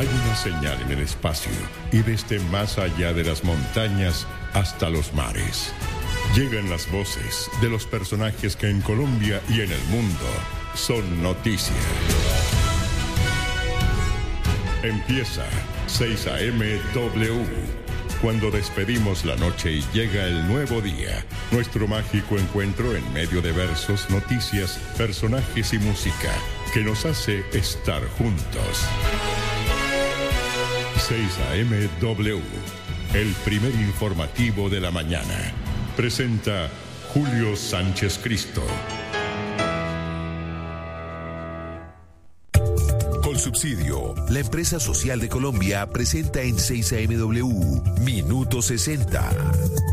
Hay una señal en el espacio y desde más allá de las montañas hasta los mares. Llegan las voces de los personajes que en Colombia y en el mundo son noticia. Empieza 6 a.m. W. Cuando despedimos la noche y llega el nuevo día, nuestro mágico encuentro en medio de versos, noticias, personajes y música que nos hace estar juntos. 6 a.m. W, el primer informativo de la mañana. Presenta Julio Sánchez Cristo. Colsubsidio, la empresa social de Colombia, presenta en 6 a.m.W. Minuto 60.